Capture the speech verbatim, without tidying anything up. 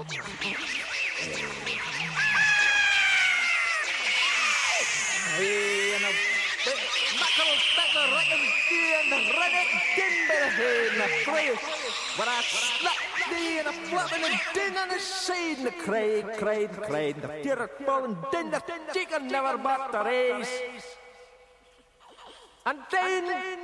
En een makkel stekker rekken die en de redden kinderen heen naar vrees. Waar hij slap die en de flappen en ding aan de zijde krijgt, krijgt, krijgt. De tierk bouwen ding dat chicken never but the race. And then